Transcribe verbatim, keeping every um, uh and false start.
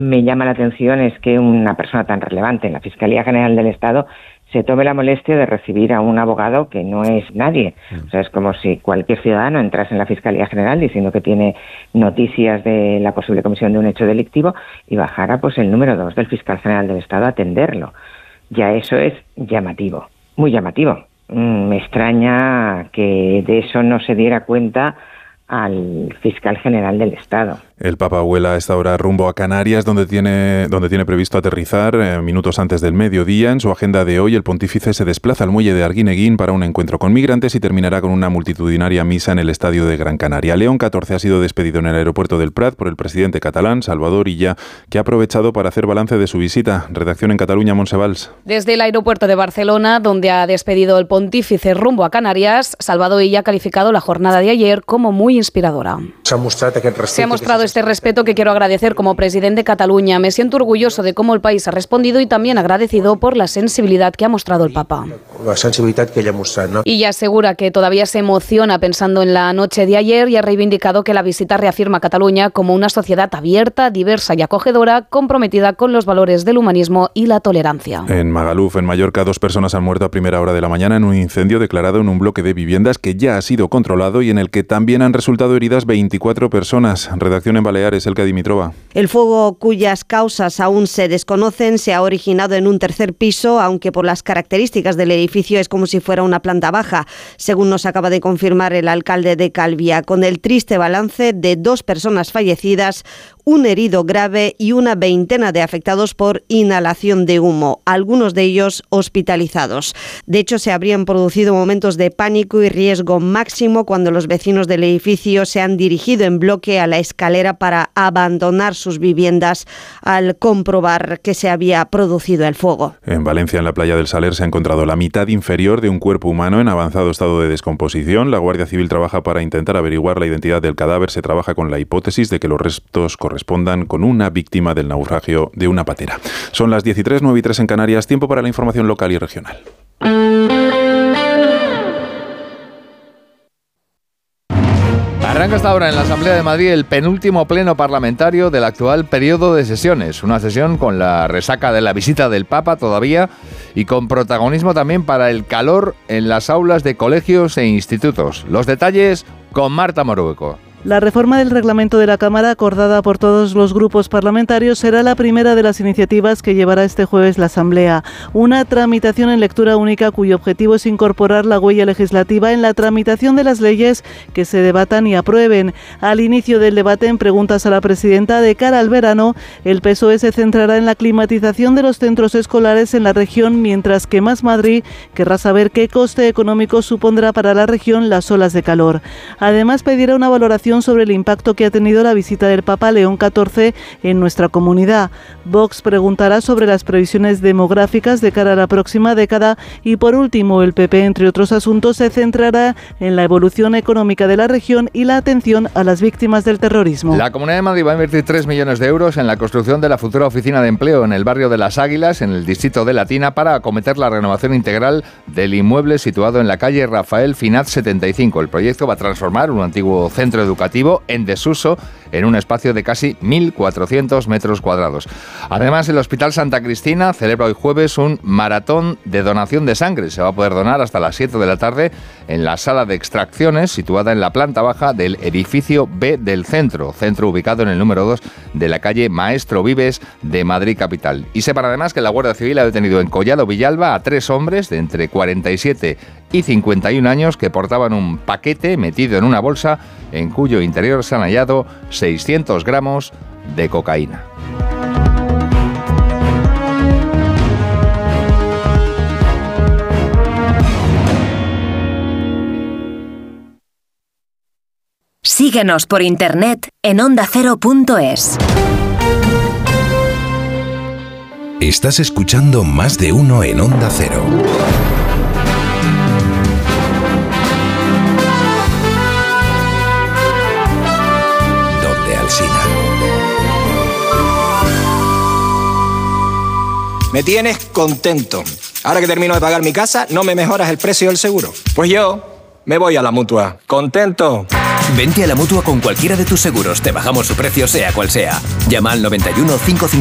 me llama la atención es que una persona tan relevante en la Fiscalía General del Estado se tome la molestia de recibir a un abogado que no es nadie. O sea, es como si cualquier ciudadano entrase en la Fiscalía General diciendo que tiene noticias de la posible comisión de un hecho delictivo y bajara pues el número dos del Fiscal General del Estado a atenderlo. Ya eso es llamativo, muy llamativo. Mm, me extraña que de eso no se diera cuenta al Fiscal General del Estado. El Papa vuela a esta hora rumbo a Canarias, donde tiene, donde tiene previsto aterrizar eh, minutos antes del mediodía. En su agenda de hoy, el pontífice se desplaza al muelle de Arguineguín para un encuentro con migrantes y terminará con una multitudinaria misa en el estadio de Gran Canaria. León catorce ha sido despedido en el aeropuerto del Prat por el presidente catalán, Salvador Illa, que ha aprovechado para hacer balance de su visita. Redacción en Cataluña, Montse Valls. Desde el aeropuerto de Barcelona, donde ha despedido el pontífice rumbo a Canarias, Salvador Illa ha calificado la jornada de ayer como muy inspiradora. Se ha mostrado, Se ha mostrado este respeto que quiero agradecer como presidente de Cataluña. Me siento orgulloso de cómo el país ha respondido y también agradecido por la sensibilidad que ha mostrado el Papa. La sensibilidad que ella ha mostrado, ¿no? Y ya asegura que todavía se emociona pensando en la noche de ayer y ha reivindicado que la visita reafirma a Cataluña como una sociedad abierta, diversa y acogedora, comprometida con los valores del humanismo y la tolerancia. En Magaluf, en Mallorca, dos personas han muerto a primera hora de la mañana en un incendio declarado en un bloque de viviendas que ya ha sido controlado y en el que también han resultado heridas veinticuatro personas. Redacción en Baleares, Elka Dimitrova. El fuego, cuyas causas aún se desconocen, se ha originado en un tercer piso, aunque por las características del edificio es como si fuera una planta baja, según nos acaba de confirmar el alcalde de Calvia, con el triste balance de dos personas fallecidas, un herido grave y una veintena de afectados por inhalación de humo, algunos de ellos hospitalizados. De hecho, se habrían producido momentos de pánico y riesgo máximo cuando los vecinos del edificio se han dirigido en bloque a la escalera para abandonar sus viviendas al comprobar que se había producido el fuego. En Valencia, en la playa del Saler, se ha encontrado la mitad inferior de un cuerpo humano en avanzado estado de descomposición. La Guardia Civil trabaja para intentar averiguar la identidad del cadáver. Se trabaja con la hipótesis de que los restos correspondan con una víctima del naufragio de una patera. Son las diez y tres, nueve y tres en Canarias. Tiempo para la información local y regional. Arranca hasta ahora en la Asamblea de Madrid el penúltimo pleno parlamentario del actual periodo de sesiones. Una sesión con la resaca de la visita del Papa todavía y con protagonismo también para el calor en las aulas de colegios e institutos. Los detalles con Marta Morueco. La reforma del reglamento de la Cámara, acordada por todos los grupos parlamentarios, será la primera de las iniciativas que llevará este jueves la Asamblea. Una tramitación en lectura única cuyo objetivo es incorporar la huella legislativa en la tramitación de las leyes que se debatan y aprueben. Al inicio del debate, en preguntas a la presidenta, de cara al verano, el P S O E se centrará en la climatización de los centros escolares en la región, mientras que Más Madrid querrá saber qué coste económico supondrá para la región las olas de calor. Además, pedirá una valoración sobre el impacto que ha tenido la visita del Papa León catorce en nuestra comunidad. Vox preguntará sobre las previsiones demográficas de cara a la próxima década y, por último, el P P, entre otros asuntos, se centrará en la evolución económica de la región y la atención a las víctimas del terrorismo. La Comunidad de Madrid va a invertir tres millones de euros en la construcción de la futura oficina de empleo en el barrio de Las Águilas, en el distrito de Latina, para acometer la renovación integral del inmueble situado en la calle Rafael Finat setenta y cinco. El proyecto va a transformar un antiguo centro educativo en desuso en un espacio de casi mil cuatrocientos metros cuadrados. Además, el Hospital Santa Cristina celebra hoy jueves un maratón de donación de sangre. Se va a poder donar hasta las siete de la tarde en la sala de extracciones situada en la planta baja del edificio B del centro, centro ubicado en el número dos de la calle Maestro Vives de Madrid capital. Y sepan además que la Guardia Civil ha detenido en Collado Villalba a tres hombres de entre cuarenta y siete y cincuenta y un años que portaban un paquete metido en una bolsa en cuyo interior se han hallado seiscientos gramos de cocaína. Síguenos por internet en onda cero punto es. Estás escuchando Más de Uno en Onda Cero. Me tienes contento. Ahora que termino de pagar mi casa, ¿no me mejoras el precio del seguro? Pues yo me voy a la Mutua. ¿Contento? Vente a la Mutua con cualquiera de tus seguros. Te bajamos su precio sea cual sea. Llama al noventa y uno, cinco